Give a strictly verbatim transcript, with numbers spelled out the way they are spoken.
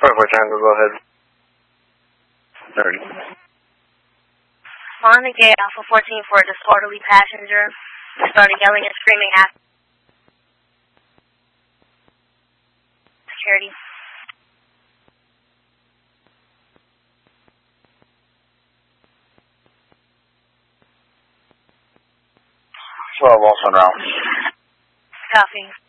twenty-four Tango, go ahead. thirty. On the gate, Alpha fourteen for a disorderly passenger. Started yelling and screaming after security. twelve, also round. Copy.